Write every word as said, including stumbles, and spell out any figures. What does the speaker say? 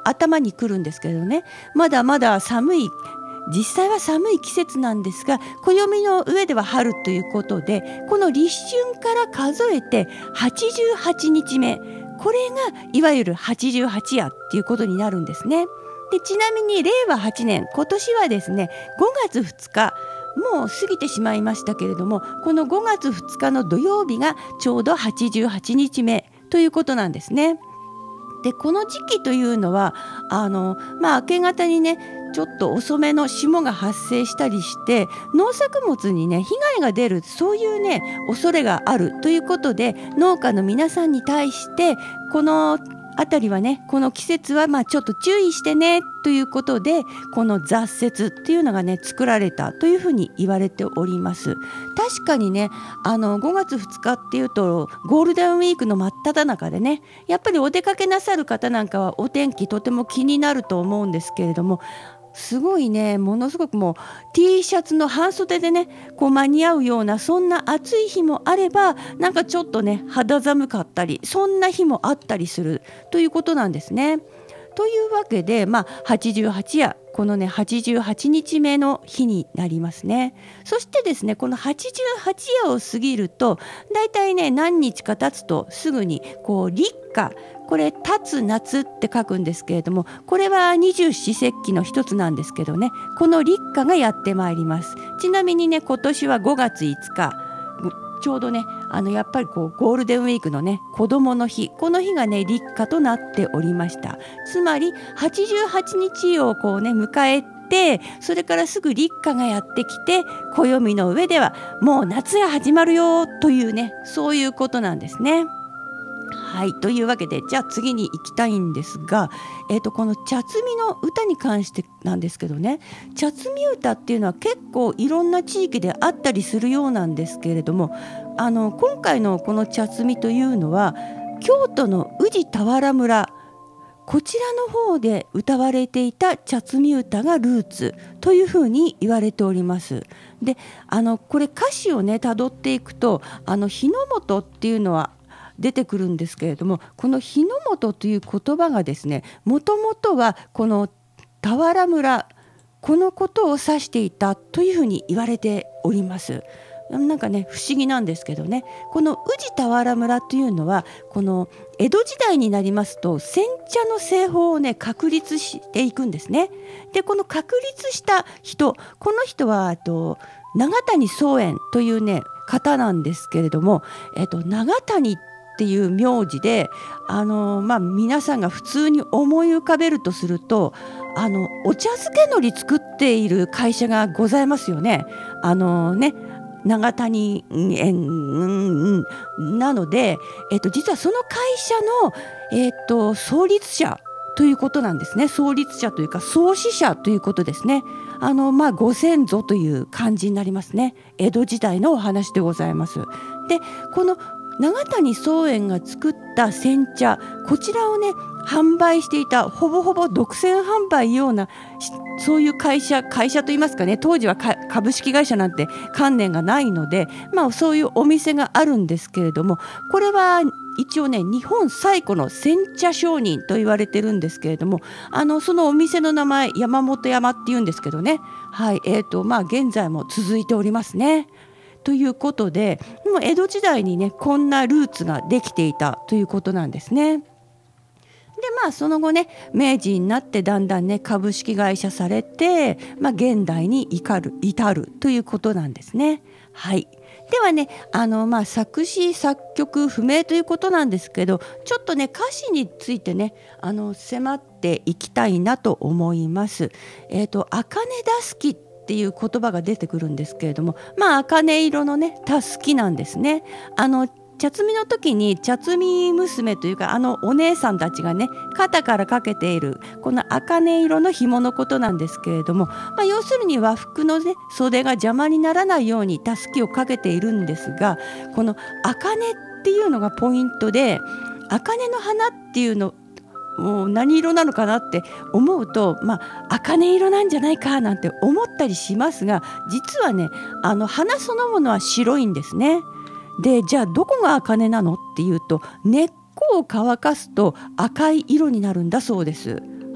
頭に来るんですけどね、まだまだ寒い、実際は寒い季節なんですが、暦の上では春ということで、この立春から数えてはちじゅうはちにちめ、これがいわゆる八十八夜っていうことになるんですね。でちなみにれいわはちねん、今年はですねごがつふつか、もう過ぎてしまいましたけれども、このごがつふつかの土曜日がちょうどはちじゅうはちにちめということなんですね。でこの時期というのはあの、まあ、明け方にねちょっと遅めの霜が発生したりして農作物にね被害が出る、そういうね恐れがあるということで、農家の皆さんに対してこのあたりはね、この季節はまあちょっと注意してねということで、この雑雪っていうのがね作られたというふうに言われております。確かにね、あのごがつふつかっていうとゴールデンウィークの真っ只中でね、やっぱりお出かけなさる方なんかはお天気とても気になると思うんですけれども、すごいね、ものすごくもう T シャツの半袖でねこう間に合うような、そんな暑い日もあれば、なんかちょっとね肌寒かったり、そんな日もあったりするということなんですね。というわけで、まあ、はちじゅうはち夜、このねはちじゅうはちにちめの日になりますね。そしてですね、このはちじゅうはち夜を過ぎると、だいたいね何日か経つとすぐにこう立夏、これ立つ夏って書くんですけれども、これは二十四節気の一つなんですけどね、この立夏がやってまいります。ちなみにね、今年はごがついつか、ちょうどねあのやっぱりこうゴールデンウィークのね子どもの日、この日がね立夏となっておりました。つまりはちじゅうはちにちをこうね迎えて、それからすぐ立夏がやってきて、暦の上ではもう夏が始まるよというね、そういうことなんですね。はい、というわけで、じゃあ次に行きたいんですが、えーと、この茶摘みの歌に関してなんですけどね、茶摘み歌っていうのは結構いろんな地域であったりするようなんですけれども、あの今回のこの茶摘みというのは京都の宇治田原村、こちらの方で歌われていた茶摘み歌がルーツというふうに言われております。で、あのこれ歌詞をね辿っていくと、あの日の本っていうのは出てくるんですけれども、この日の本という言葉がですね、もともとはこの田原村、このことを指していたというふうに言われております。なんかね不思議なんですけどね、この宇治田原村というのはこの江戸時代になりますと煎茶の製法をね確立していくんですね。でこの確立した人、この人はあと長谷宗円というね方なんですけれども、えっと、長谷っていう名字で、あのまあ、皆さんが普通に思い浮かべるとすると、あのお茶漬け海苔作っている会社がございますよね。あのね長谷園なので、えっと、実はその会社の、えっと、創立者ということなんですね。創立者というか創始者ということですね。あの、まあ、ご先祖という感じになりますね。江戸時代のお話でございます。でこの長谷宗円が作った煎茶、こちらをね販売していた、ほぼほぼ独占販売ようなそういう会社会社といいますかね、当時は株式会社なんて観念がないので、まあ、そういうお店があるんですけれども、これは一応ね日本最古の煎茶商人と言われてるんですけれども、あのそのお店の名前山本山っていうんですけどね、はい、えーとまあ、現在も続いておりますね。ということで、もう江戸時代にねこんなルーツができていたということなんですね。でまあその後ね明治になってだんだんね株式会社されて、まあ、現代に至る至るということなんですね。はい。ではねあの、まあ、作詞作曲不明ということなんですけど、ちょっとね歌詞についてねあの迫っていきたいなと思います。えーと茜だすきっていう言葉が出てくるんですけれども、まあ茜色のねたすきなんですね。あの茶摘みの時に茶摘み娘というかあのお姉さんたちがね肩からかけているこの茜色の紐のことなんですけれども、まあ、要するに和服の、ね、袖が邪魔にならないようにたすきをかけているんですが、この茜っていうのがポイントで、茜の花っていうのもう何色なのかなって思うと、まあ茜色なんじゃないかなんて思ったりしますが、実はねあの花そのものは白いんですね。でじゃあどこが茜なのっていうと、根っこを乾かすと赤い色になるんだそうです。